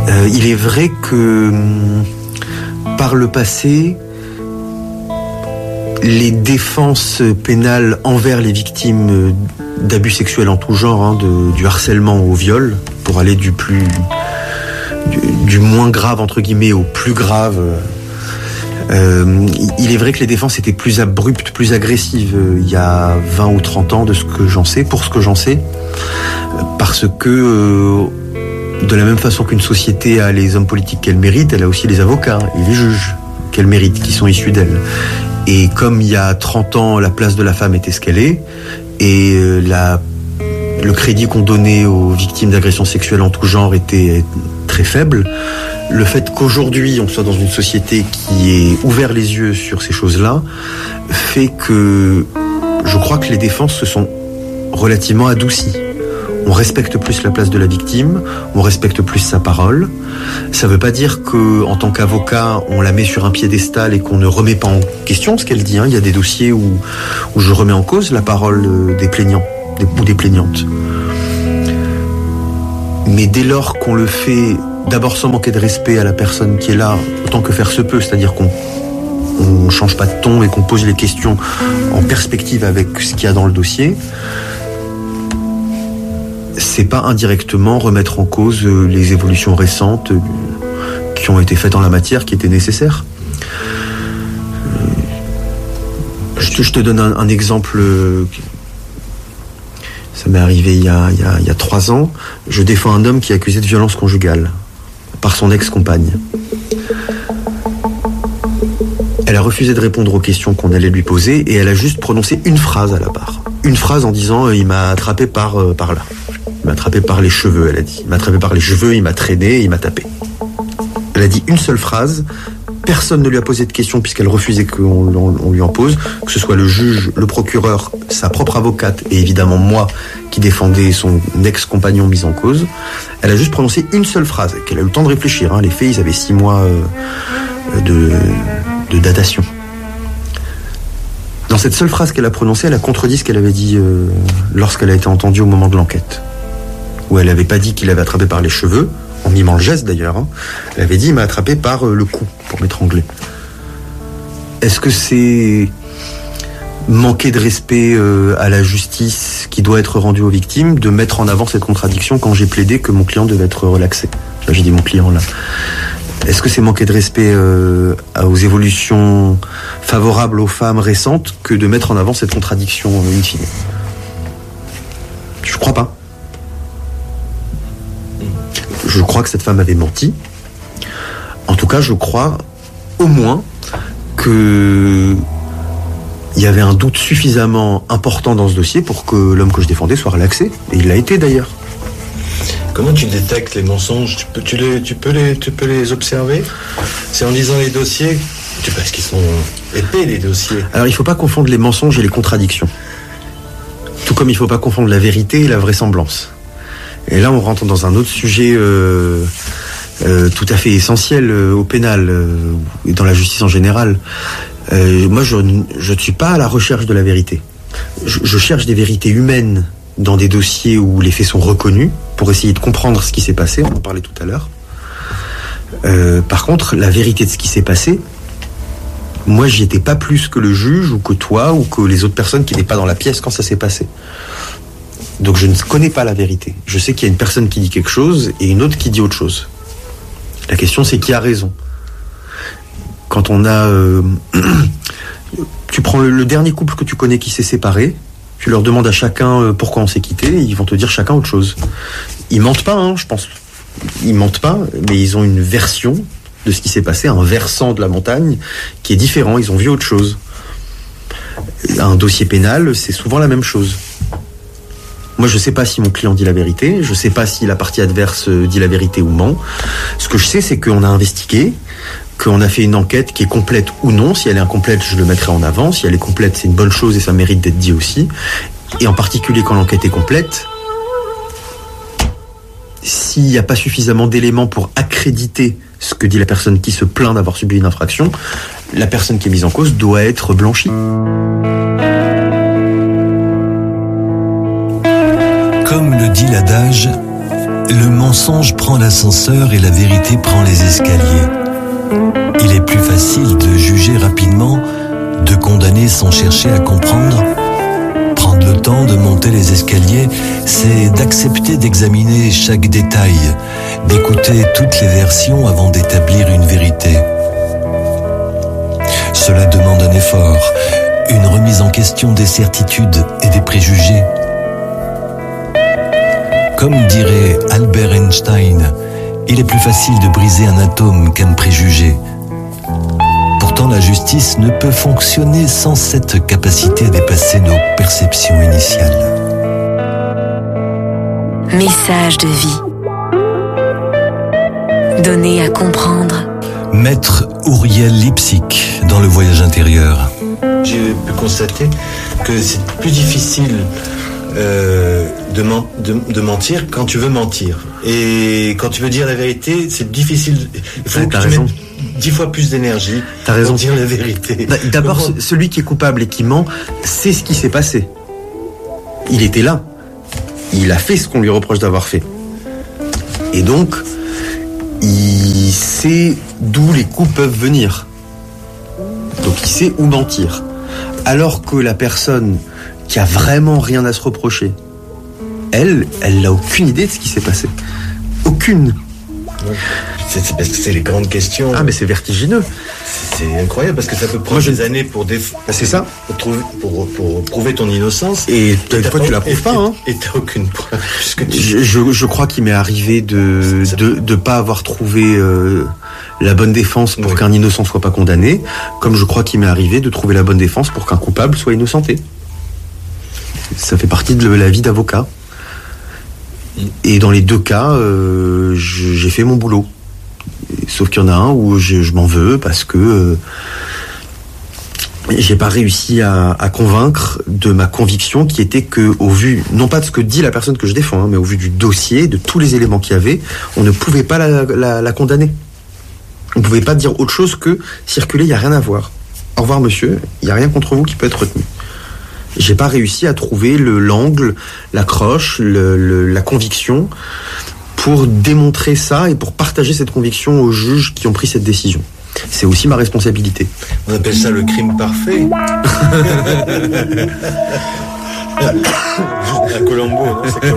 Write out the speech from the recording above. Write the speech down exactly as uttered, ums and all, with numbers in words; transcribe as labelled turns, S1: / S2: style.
S1: Euh, il est vrai que par le passé, les défenses pénales envers les victimes d'abus sexuels en tout genre, hein, de, du harcèlement au viol, pour aller du plus du, du moins grave entre guillemets au plus grave, euh, il est vrai que les défenses étaient plus abruptes, plus agressives euh, il y a vingt ou trente ans, de ce que j'en sais, pour ce que j'en sais, parce que euh, de la même façon qu'une société a les hommes politiques qu'elle mérite, elle a aussi les avocats et les juges qu'elle mérite, qui sont issus d'elle. Et comme il y a trente ans, la place de la femme était ce qu'elle est, et la, le crédit qu'on donnait aux victimes d'agressions sexuelles en tout genre était très faible, le fait qu'aujourd'hui on soit dans une société qui ait ouvert les yeux sur ces choses-là fait que je crois que les défenses se sont relativement adoucies. On respecte plus la place de la victime, on respecte plus sa parole. Ça ne veut pas dire qu'en tant qu'avocat, on la met sur un piédestal et qu'on ne remet pas en question ce qu'elle dit. Hein. Il y a des dossiers où, où je remets en cause la parole des plaignants des, ou des plaignantes. Mais dès lors qu'on le fait, d'abord sans manquer de respect à la personne qui est là, autant que faire se peut, c'est-à-dire qu'on ne change pas de ton et qu'on pose les questions en perspective avec ce qu'il y a dans le dossier, c'est pas indirectement remettre en cause les évolutions récentes qui ont été faites en la matière, qui étaient nécessaires. Je te, je te donne un, un exemple. Ça m'est arrivé il y, a, il, y a, il y a trois ans. Je défends un homme qui est accusé de violence conjugale par son ex-compagne. Elle a refusé de répondre aux questions qu'on allait lui poser et elle a juste prononcé une phrase à la barre. Une phrase en disant euh, « il m'a attrapé par, euh, par là ». Il m'a attrapé par les cheveux, elle a dit. Il m'a attrapé par les cheveux, il m'a traîné, il m'a tapé. Elle a dit une seule phrase. Personne ne lui a posé de questions puisqu'elle refusait qu'on on, on lui en pose, que ce soit le juge, le procureur, sa propre avocate et évidemment moi qui défendais son ex-compagnon mis en cause. Elle a juste prononcé une seule phrase, qu'elle a eu le temps de réfléchir. Hein. Les faits, ils avaient six mois euh, de, de datation. Dans cette seule phrase qu'elle a prononcée, elle a contredit ce qu'elle avait dit euh, lorsqu'elle a été entendue au moment de l'enquête. Où elle n'avait pas dit qu'il avait attrapé par les cheveux, en mimant le geste d'ailleurs. Hein. Elle avait dit il m'a attrapé par euh, le cou pour m'étrangler. Est-ce que c'est manquer de respect euh, à la justice qui doit être rendue aux victimes de mettre en avant cette contradiction quand j'ai plaidé que mon client devait être relaxé? Là, j'ai dit mon client là. Est-ce que c'est manquer de respect euh, aux évolutions favorables aux femmes récentes que de mettre en avant cette contradiction euh, in fine? Je crois pas. Je crois que cette femme avait menti. En tout cas, je crois au moins que il y avait un doute suffisamment important dans ce dossier pour que l'homme que je défendais soit relaxé. Et il l'a été d'ailleurs.
S2: Comment tu détectes les mensonges? Tu peux, tu les, tu peux les, tu peux les observer? C'est en lisant les dossiers, tu parce qu'ils sont épais les dossiers.
S1: Alors il ne faut pas confondre les mensonges et les contradictions. Tout comme il ne faut pas confondre la vérité et la vraisemblance. Et là, on rentre dans un autre sujet euh, euh, tout à fait essentiel euh, au pénal euh, et dans la justice en général. Euh, moi, je ne suis pas à la recherche de la vérité. Je, je cherche des vérités humaines dans des dossiers où les faits sont reconnus pour essayer de comprendre ce qui s'est passé. On en parlait tout à l'heure. Euh, par contre, la vérité de ce qui s'est passé, moi, j'y étais pas plus que le juge ou que toi ou que les autres personnes qui n'étaient pas dans la pièce quand ça s'est passé. Donc je ne connais pas la vérité. Je sais qu'il y a une personne qui dit quelque chose et une autre qui dit autre chose. La question, c'est qui a raison. Quand on a... Euh, tu prends le, le dernier couple que tu connais qui s'est séparé, tu leur demandes à chacun euh, pourquoi on s'est quitté, et ils vont te dire chacun autre chose. Ils mentent pas, hein, je pense. Ils mentent pas, mais ils ont une version de ce qui s'est passé, un versant de la montagne qui est différent. Ils ont vu autre chose. Un dossier pénal, c'est souvent la même chose. Moi, je ne sais pas si mon client dit la vérité, je ne sais pas si la partie adverse dit la vérité ou ment. Ce que je sais, c'est qu'on a investigué, qu'on a fait une enquête qui est complète ou non. Si elle est incomplète, je le mettrai en avant. Si elle est complète, c'est une bonne chose et ça mérite d'être dit aussi. Et en particulier quand l'enquête est complète, s'il n'y a pas suffisamment d'éléments pour accréditer ce que dit la personne qui se plaint d'avoir subi une infraction, la personne qui est mise en cause doit être blanchie.
S3: Comme le dit l'adage, Le mensonge prend l'ascenseur et la vérité prend les escaliers. Il est plus facile de juger rapidement, de condamner sans chercher à comprendre. Prendre le temps de monter les escaliers, c'est d'accepter d'examiner chaque détail, d'écouter toutes les versions avant d'établir une vérité. Cela demande un effort, une remise en question des certitudes et des préjugés. Comme dirait Albert Einstein, il est plus facile de briser un atome qu'un préjugé. Pourtant, la justice ne peut fonctionner sans cette capacité à dépasser nos perceptions initiales.
S4: Message de vie. Donné à comprendre.
S3: Maître Uriel Lipsick, dans Le Voyage intérieur.
S2: J'ai pu constater que c'est plus difficile euh, de, men- de, de mentir quand tu veux mentir. Et quand tu veux dire la vérité, c'est difficile. Il faut
S1: Ouais,
S2: que
S1: t'as
S2: tu
S1: raison.
S2: mettes dix fois plus d'énergie
S1: T'as raison.
S2: pour dire la vérité.
S1: D'abord,
S2: Donc,
S1: ce- celui qui est coupable et qui ment, c'est ce qui s'est passé. Il était là. Il a fait ce qu'on lui reproche d'avoir fait. Et donc, il sait d'où les coups peuvent venir. Donc il sait où mentir. Alors que la personne qui a vraiment rien à se reprocher, elle, elle n'a aucune idée de ce qui s'est passé. Aucune.
S2: c'est, c'est parce que c'est les grandes questions.
S1: Ah mais c'est vertigineux.
S2: C'est incroyable parce que ça peut prendre
S1: Moi, je-
S2: des années pour, déf-
S1: Ah, c'est ça.
S2: pour, trouver, pour, pour prouver ton innocence.
S1: Et des
S2: t'as
S1: fois tu la prouves pas, hein.
S2: Et t'as aucune preuve. Puisque tu...
S1: Je, je, je crois qu'il m'est arrivé de
S2: Ça-
S1: de de pas avoir trouvé euh, la bonne défense pour
S2: Oui.
S1: qu'un innocent soit pas condamné, comme je crois qu'il m'est arrivé de trouver la bonne défense pour qu'un coupable soit innocenté. Ça fait partie de la vie d'avocat. Et dans les deux cas, euh, je- j'ai fait mon boulot. Sauf qu'il y en a un où je, je m'en veux parce que euh, j'ai pas réussi à, à convaincre de ma conviction qui était que, au vu, non pas de ce que dit la personne que je défends, hein, mais au vu du dossier, de tous les éléments qu'il y avait, on ne pouvait pas la, la, la condamner. On ne pouvait pas dire autre chose que circuler, il n'y a rien à voir. Au revoir monsieur, il n'y a rien contre vous qui peut être retenu. J'ai pas réussi à trouver le l'angle, l'accroche, le, le, la conviction pour démontrer ça et pour partager cette conviction aux juges qui ont pris cette décision. C'est aussi ma responsabilité.
S2: On appelle ça le crime parfait. À Colombo, non, c'est